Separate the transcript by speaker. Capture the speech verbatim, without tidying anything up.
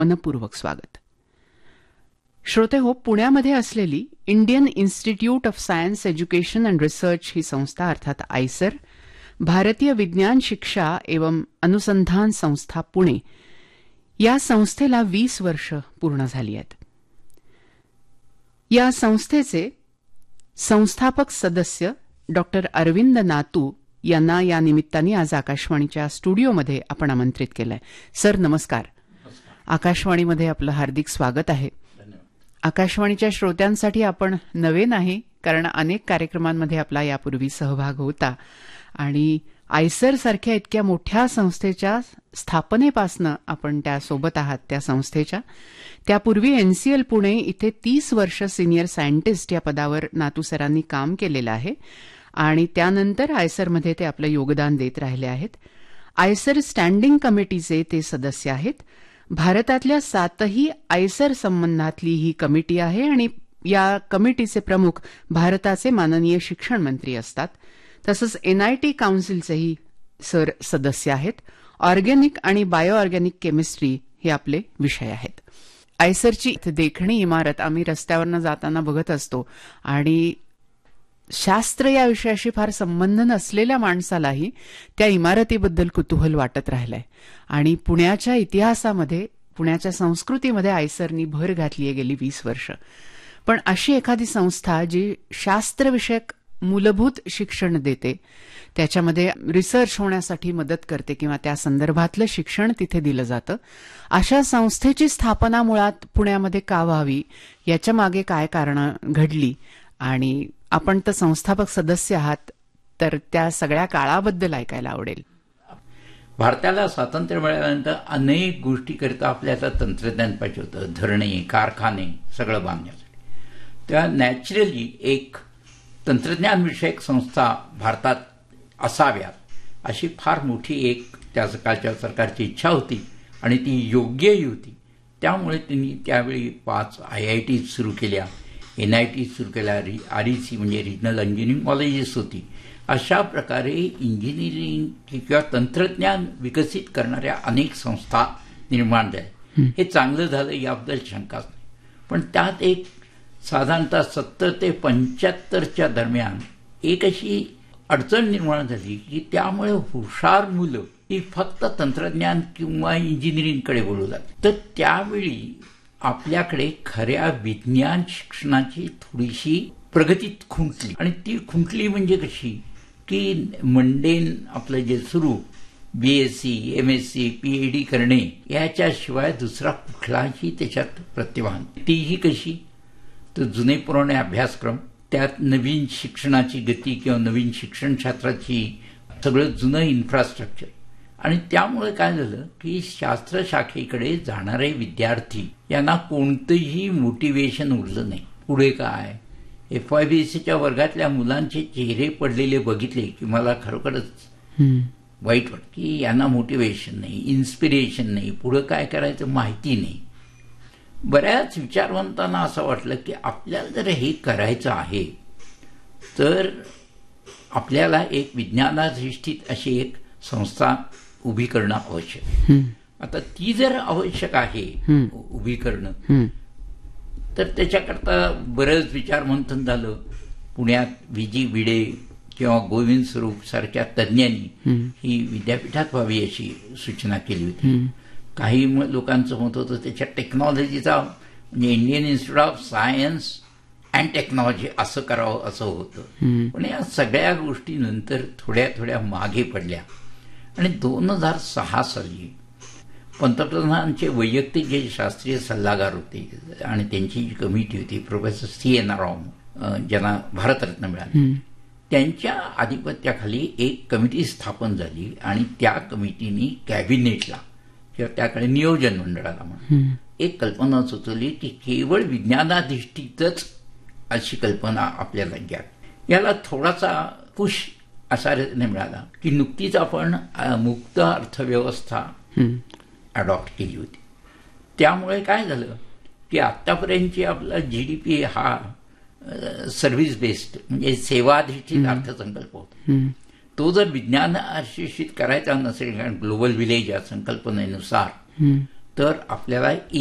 Speaker 1: मनपूर्वक स्वागत. श्रोते हो, पुण्यामध्ये असलेली Indian institute of science education and research ही संस्था अर्थात आयसर, भारतीय विज्ञान शिक्षा एवं अनुसंधान संस्था पुणे, या संस्थेला वीस वर्ष पूर्ण झाली आहेत. या संस्थेचे संस्थापक सदस्य डॉक्टर अरविंद नातू यांना या निमित्ताने आज आकाशवाणीच्या स्टुडिओमध्ये आपण आमंत्रित केलंय. सर नमस्कार. आकाशवाणीमध्ये आपलं हार्दिक स्वागत आहे. आकाशवाणीच्या श्रोत्यांसाठी आपण नवे नाही, कारण अनेक कार्यक्रमांमध्ये आपला यापूर्वी सहभाग होता आणि आयसर सारख्या इतक्या मोठ्या संस्थेच्या स्थापनेपासनं आपण त्यासोबत आहात. त्या संस्थेच्या त्यापूर्वी एनसीएल पुणे इथे तीस वर्ष सिनियर सायंटिस्ट या पदावर नातू सरांनी काम केलेलं आहे आणि त्यानंतर आयसरमध्ये ते आपलं योगदान देत राहिले आहेत. आयसर स्टँडिंग कमिटीचे ते सदस्य आहेत. भारतातल्या सातही आयसर संबंधातली ही कमिटी आहे आणि या कमिटीचे प्रमुख भारताचे माननीय शिक्षण मंत्री असतात. तसंच एनआयटी काउन्सिलचेही सर सदस्य आहेत. ऑर्गॅनिक आणि बायो ऑर्गॅनिक केमिस्ट्री हे आपले विषय आहेत. आयसरची देखणी इमारत आम्ही रस्त्यावरनं जाताना बघत असतो आणि शास्त्र या विषयाशी फार संबंध नसलेल्या माणसालाही त्या इमारतीबद्दल कुतूहल वाटत राहिलंय आणि पुण्याच्या इतिहासामध्ये, पुण्याच्या संस्कृतीमध्ये आयसरनी भर घातली आहे गेली वीस वर्ष. पण अशी एखादी संस्था जी शास्त्रविषयक मूलभूत शिक्षण देते, त्याच्यामध्ये रिसर्च होण्यासाठी मदत करते किंवा त्या संदर्भातलं शिक्षण तिथे दिलं जातं, अशा संस्थेची स्थापना मुळात पुण्यामध्ये का व्हावी, याच्या मागे काय कारणं घडली आणि आपण तर संस्थापक सदस्य आहात, तर त्या सगळ्या काळाबद्दल ऐकायला आवडेल.
Speaker 2: भारताला स्वातंत्र्य मिळाल्यानंतर अनेक गोष्टीकरिता आपल्याला तंत्रज्ञान पाहिजे होतं. धरणे, कारखाने सगळं बांधण्यासाठी. तेव्हा नॅचरली एक तंत्रज्ञानविषयक संस्था भारतात असाव्यात अशी फार मोठी एक त्या काळच्या सरकारची इच्छा होती आणि ती योग्यही होती. त्यामुळे त्यांनी त्यावेळी पाच आय आय टी सुरू केल्या, एन आय टी सुरू केल्या, आर ई सी म्हणजे रिजनल इंजिनिअरिंग कॉलेजेस होती. अशा प्रकारे इंजिनिअरिंग किंवा तंत्रज्ञान विकसित करणाऱ्या अनेक संस्था निर्माण झाल्या. हे चांगलं झालं याबद्दल शंकाच नाही. पण त्यात एक साधारणतः सत्तर ते पंच्याहत्तरच्या दरम्यान एक अशी अडचण निर्माण झाली की त्यामुळे हुशार मुलं ही फक्त तंत्रज्ञान किंवा इंजिनिअरिंगकडे वळू लागली. तर त्यावेळी आपल्याकडे खऱ्या विज्ञान शिक्षणाची थोडीशी प्रगती खुंटली आणि ती खुंटली म्हणजे कशी की मंडेन आपलं जे सुरू बीएससी, एमएससी, पीएचडी करणे याच्याशिवाय दुसरा कुठलाही त्याच्यात प्रतिभान. तीही कशी तर जुने पुराणे अभ्यासक्रम, त्यात नवीन शिक्षणाची गती किंवा नवीन शिक्षण क्षेत्राची सगळं जुनं इन्फ्रास्ट्रक्चर. आणि त्यामुळे काय झालं की शास्त्र शाखेकडे जाणारे विद्यार्थी यांना कोणतंही मोटिवेशन उरलं नाही. पुढे काय एफ वाय बी सीच्या वर्गातल्या मुलांचे चेहरे पडलेले बघितले की मला खरोखरच वाईट वाटतं की यांना मोटिवेशन नाही, इन्स्पिरेशन नाही, पुढे काय करायचं माहिती नाही. बऱ्याच विचारवंतांना असं वाटलं की आपल्याला जर हे करायचं आहे तर आपल्याला एक विज्ञानाधिष्ठित अशी एक संस्था उभी करणं आवश्यक. आता ती जर आवश्यक आहे उभी करणं तर त्याच्याकरता बरंच विचार मंथन झालं. पुण्यात व्ही जी भिडे किंवा गोविंद स्वरूप सारख्या तज्ज्ञांनी ही विद्यापीठात व्हावी अशी सूचना केली होती. काही लोकांचं मत होतं त्याच्या टेक्नॉलॉजीचा म्हणजे Indian institute of science and technology असं करावं असं होतं. पण या सगळ्या गोष्टी नंतर थोड्या थोड्या मागे पडल्या आणि दोन हजार सहा साली पंतप्रधानांचे वैयक्तिक जे शास्त्रीय सल्लागार होते आणि त्यांची जी कमिटी होती प्रोफेसर सी एन राव, ज्यांना भारतरत्न मिळाली, त्यांच्या आधिपत्याखाली एक कमिटी स्थापन झाली आणि त्या कमिटीने कॅबिनेटला किंवा त्याकडे नियोजन मंडळाला म्हणून एक कल्पना सुचवली की केवळ विज्ञानाधिष्ठितच अशी कल्पना आपल्याला घ्या. याला थोडासा पुश असा मिळाला की नुकतीच आपण मुक्त अर्थव्यवस्था अडॉप्ट केली होती. त्यामुळे काय झालं की आतापर्यंतची आपला जी डी पी हा सर्व्हिस बेस्ड म्हणजे सेवाधिष्ठित अर्थसंकल्प होता. तो जर विज्ञान शिक्षित करायचा नसेल, कारण ग्लोबल विलेज या संकल्पनेनुसार तर आपल्याला